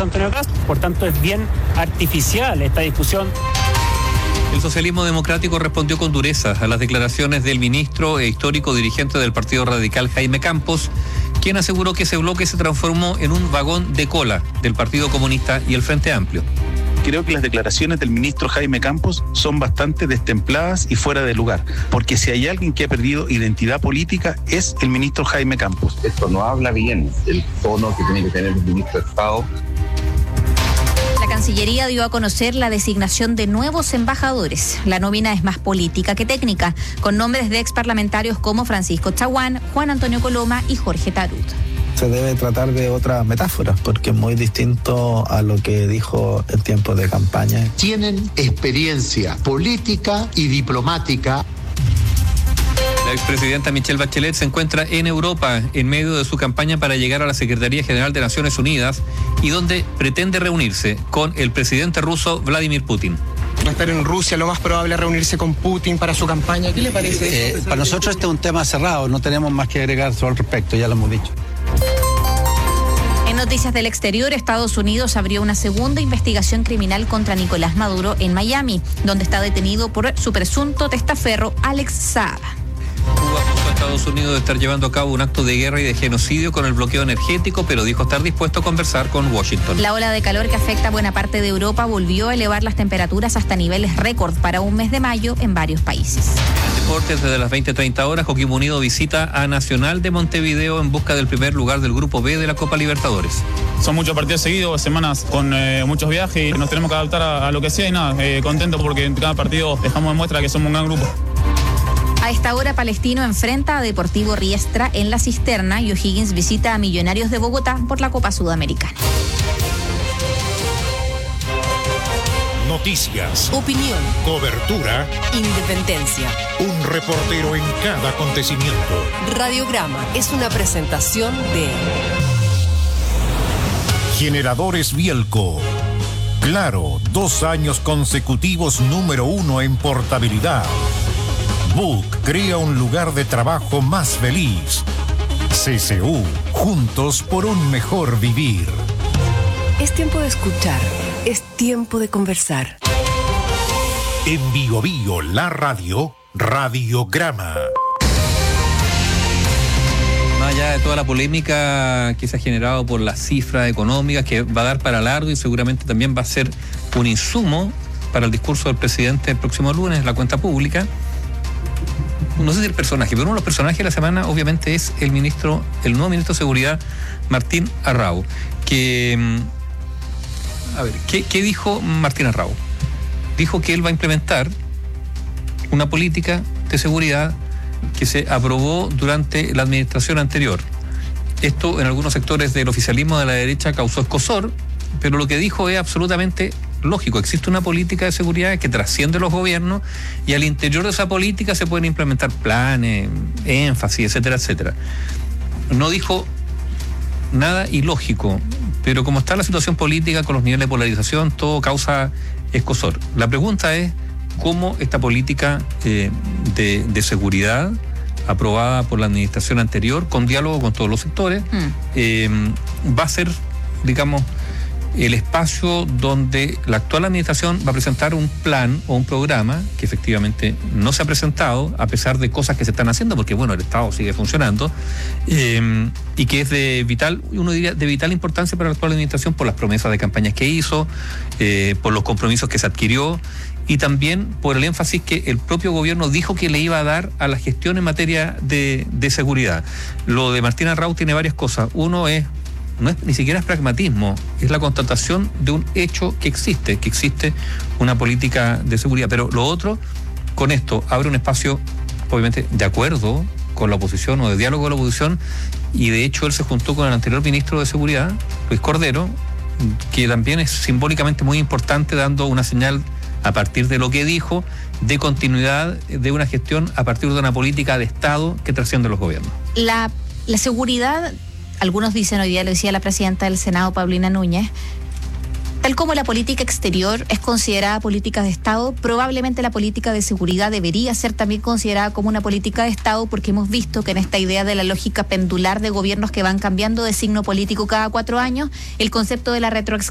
José Antonio Kast. Por tanto, es bien artificial esta discusión. El socialismo democrático respondió con dureza a las declaraciones del ministro e histórico dirigente del Partido Radical, Jaime Campos, quien aseguró que ese bloque se transformó en un vagón de cola del Partido Comunista y el Frente Amplio. Creo que las declaraciones del ministro Jaime Campos son bastante destempladas y fuera de lugar, porque si hay alguien que ha perdido identidad política es el ministro Jaime Campos. Esto no habla bien del tono que tiene que tener el ministro de Estado. La Cancillería dio a conocer la designación de nuevos embajadores. La nómina es más política que técnica, con nombres de exparlamentarios como Francisco Chaguán, Juan Antonio Coloma y Jorge Tarut. Se debe tratar de otra metáfora, porque es muy distinto a lo que dijo en tiempos de campaña. Tienen experiencia política y diplomática. La expresidenta Michelle Bachelet se encuentra en Europa en medio de su campaña para llegar a la Secretaría General de Naciones Unidas y donde pretende reunirse con el presidente ruso Vladimir Putin. Va a estar en Rusia, lo más probable es reunirse con Putin para su campaña. ¿Qué le parece? Para nosotros este es un tema cerrado, no tenemos más que agregar al respecto, ya lo hemos dicho. En noticias del exterior, Estados Unidos abrió una segunda investigación criminal contra Nicolás Maduro en Miami, donde está detenido por su presunto testaferro Alex Saab. Cuba acusó a Estados Unidos de estar llevando a cabo un acto de guerra y de genocidio con el bloqueo energético, pero dijo estar dispuesto a conversar con Washington. La ola de calor que afecta a buena parte de Europa volvió a elevar las temperaturas hasta niveles récord para un mes de mayo en varios países. Deportes, desde las 20:30 horas, Coquimbo Unido visita a Nacional de Montevideo en busca del primer lugar del Grupo B de la Copa Libertadores. Son muchos partidos seguidos, semanas con muchos viajes y nos tenemos que adaptar a lo que sea y nada, contento porque en cada partido dejamos de muestra que somos un gran grupo. A esta hora, Palestino enfrenta a Deportivo Riestra en La Cisterna y O'Higgins visita a Millonarios de Bogotá por la Copa Sudamericana. Noticias, opinión, cobertura, independencia. Un reportero en cada acontecimiento. Radiograma es una presentación de Generadores Bielco. Claro, 2 años consecutivos número 1 en portabilidad. Book crea un lugar de trabajo más feliz. CCU, juntos por un mejor vivir. Es tiempo de escuchar, es tiempo de conversar. En Bio Bio, la radio, Radiograma. Más allá de toda la polémica que se ha generado por las cifras económicas, que va a dar para largo y seguramente también va a ser un insumo para el discurso del presidente el próximo lunes, la cuenta pública. No sé si el personaje, pero uno de los personajes de la semana obviamente es el nuevo ministro de Seguridad, Martín Arrau. ¿Qué dijo Martín Arrau? Dijo que él va a implementar una política de seguridad que se aprobó durante la administración anterior. Esto en algunos sectores del oficialismo de la derecha causó escozor, pero lo que dijo es absolutamente lógico. Existe una política de seguridad que trasciende los gobiernos y al interior de esa política se pueden implementar planes, énfasis, etcétera, etcétera. No dijo nada ilógico, pero como está la situación política con los niveles de polarización, todo causa escozor. La pregunta es cómo esta política de seguridad aprobada por la administración anterior, con diálogo con todos los sectores, va a ser, digamos, el espacio donde la actual administración va a presentar un plan o un programa que efectivamente no se ha presentado, a pesar de cosas que se están haciendo, porque bueno, el Estado sigue funcionando, y que es de vital importancia para la actual administración por las promesas de campañas que hizo, por los compromisos que se adquirió, y también por el énfasis que el propio gobierno dijo que le iba a dar a la gestión en materia de seguridad. Lo de Martín Arrau tiene varias cosas. Uno es, ni siquiera es pragmatismo, es la constatación de un hecho que existe una política de seguridad. Pero lo otro, con esto, abre un espacio, obviamente, de acuerdo con la oposición o de diálogo con la oposición, y de hecho él se juntó con el anterior ministro de Seguridad, Luis Cordero, que también es simbólicamente muy importante, dando una señal a partir de lo que dijo, de continuidad de una gestión a partir de una política de Estado que trasciende los gobiernos. La seguridad, algunos dicen, hoy día lo decía la presidenta del Senado, Paulina Núñez, tal como la política exterior es considerada política de Estado, probablemente la política de seguridad debería ser también considerada como una política de Estado, porque hemos visto que en esta idea de la lógica pendular de gobiernos que van cambiando de signo político cada 4 años, el concepto de la